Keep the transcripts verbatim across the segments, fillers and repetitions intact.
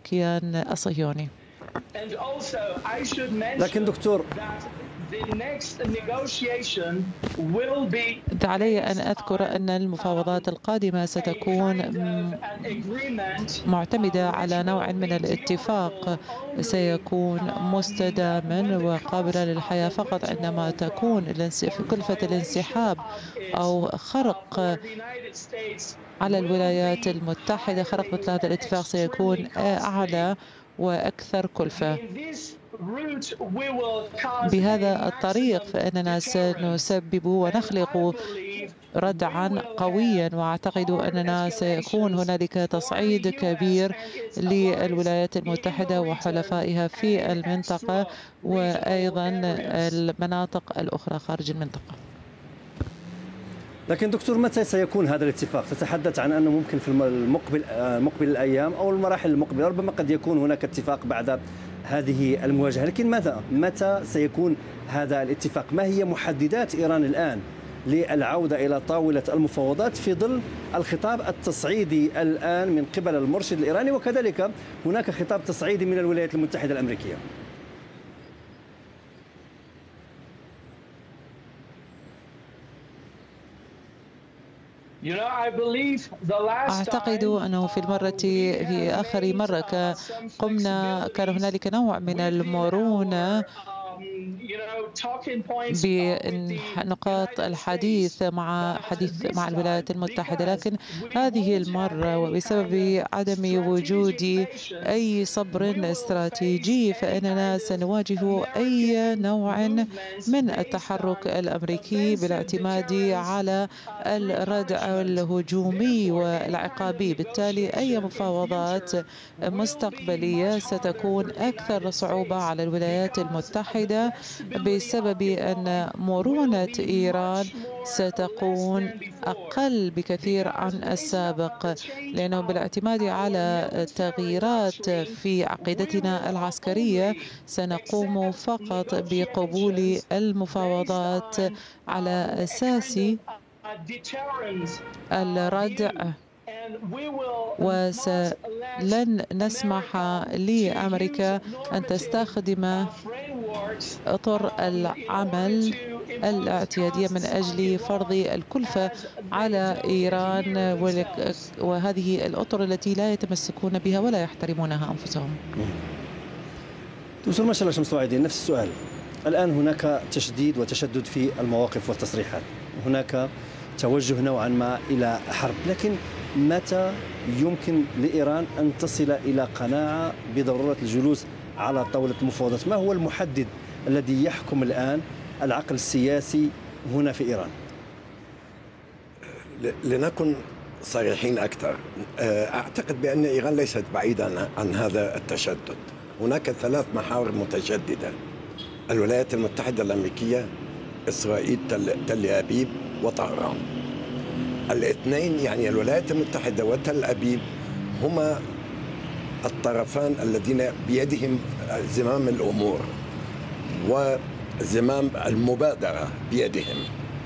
الكيان الصهيوني. لكن دكتور، علي أن أذكر أن المفاوضات القادمة ستكون معتمدة على نوع من الاتفاق سيكون مستداما وقابلا للحياة فقط عندما تكون كلفة الانسحاب أو خرق على الولايات المتحدة، خرق مثل هذا الاتفاق سيكون أعلى وأكثر كلفة. بهذا الطريق فإننا سنسبب ونخلق ردعا قويا، وأعتقد أننا سيكون هنالك تصعيد كبير للولايات المتحدة وحلفائها في المنطقة وأيضا المناطق الأخرى خارج المنطقة. لكن دكتور، متى سيكون هذا الاتفاق؟ تتحدث عن أنه ممكن في المقبل مقبل الأيام أو المراحل المقبلة، ربما قد يكون هناك اتفاق بعد هذه المواجهة، لكن ماذا متى سيكون هذا الاتفاق؟ ما هي محددات إيران الآن للعودة إلى طاولة المفاوضات في ظل الخطاب التصعيدي الآن من قبل المرشد الإيراني، وكذلك هناك خطاب تصعيدي من الولايات المتحدة الأمريكية؟ أعتقد أنه في المرة في آخر مرة قمنا كان هنالك نوع من المرونة بنقاط الحديث مع حديث مع الولايات المتحدة، لكن هذه المرة وبسبب عدم وجود أي صبر استراتيجي فإننا سنواجه أي نوع من التحرك الأمريكي بالاعتماد على الردع الهجومي والعقابي. بالتالي أي مفاوضات مستقبلية ستكون أكثر صعوبة على الولايات المتحدة بسبب أن مرونة إيران ستكون أقل بكثير عن السابق، لأنه بالاعتماد على تغييرات في عقيدتنا العسكرية سنقوم فقط بقبول المفاوضات على أساس الردع، ولن نسمح لأمريكا أن تستخدم أطر العمل الاعتيادية من أجل فرض الكلفة على إيران، وهذه الأطر التي لا يتمسكون بها ولا يحترمونها أنفسهم. دكتور مشعل شمس-وعيدين، نفس السؤال. الآن هناك تشديد وتشدد في المواقف والتصريحات، هناك توجه نوعا ما إلى حرب، لكن متى يمكن لإيران أن تصل إلى قناعة بضرورة الجلوس على طاولة المفاوضات؟ ما هو المحدد الذي يحكم الآن العقل السياسي هنا في إيران؟ لنكن صريحين أكثر، أعتقد بأن إيران ليست بعيدة عن هذا التشدد. هناك ثلاث محاور متشددة: الولايات المتحدة الأمريكية، إسرائيل، تل أبيب، وطهران. الاثنين يعني الولايات المتحدة وتل أبيب هما الطرفان الذين بيدهم زمام الأمور وزمام المبادرة بيدهم.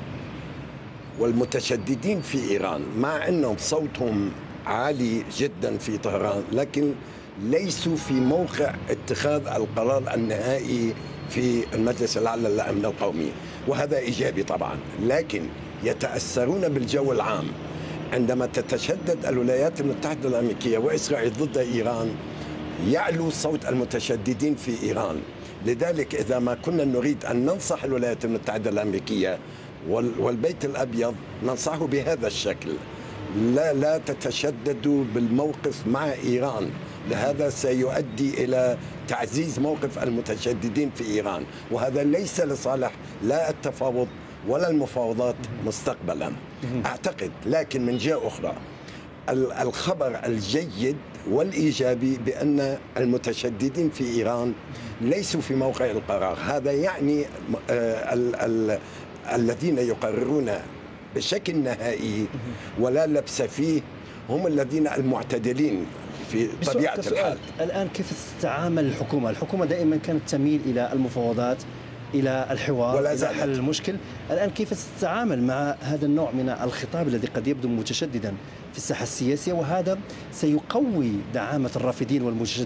والمتشددين في إيران مع أنهم صوتهم عالي جدا في طهران، لكن ليسوا في موقع اتخاذ القرار النهائي في المجلس الأعلى للأمن القومي، وهذا إيجابي طبعا، لكن يتأثرون بالجو العام. عندما تتشدد الولايات المتحدة الأمريكية وإسرائيل ضد إيران يعلو صوت المتشددين في إيران. لذلك إذا ما كنا نريد أن ننصح الولايات المتحدة الأمريكية والبيت الأبيض ننصحه بهذا الشكل: لا لا تتشددوا بالموقف مع إيران، لهذا سيؤدي إلى تعزيز موقف المتشددين في إيران، وهذا ليس لصالح لا التفاوض ولا المفاوضات مستقبلا أعتقد. لكن من جهة أخرى الخبر الجيد والإيجابي بأن المتشددين في إيران ليسوا في موقع القرار. هذا يعني ال ال الذين يقررون بشكل نهائي ولا لبس فيه هم الذين المعتدلين في طبيعة الحال. الآن كيف تتعامل الحكومة؟ الحكومة دائما كانت تميل إلى المفاوضات، إلى الحوار، إلى حل المشكل. الآن كيف تتعامل مع هذا النوع من الخطاب الذي قد يبدو متشددا في الساحة السياسية، وهذا سيقوي دعامة الرافضين